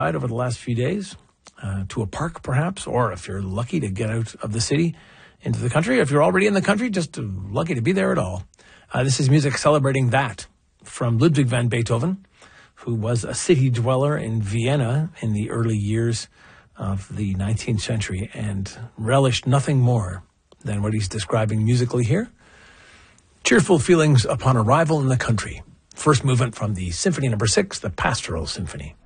over the last few days to a park perhaps, or if you're lucky to get out of the city into the country, if you're already in the country, just lucky to be there at all. This is music celebrating that from Ludwig van Beethoven, who was a city dweller in Vienna in the early years of the 19th century and relished nothing more than what he's describing musically here. Cheerful feelings upon arrival in the country. First movement from the Symphony No. 6, the Pastoral Symphony.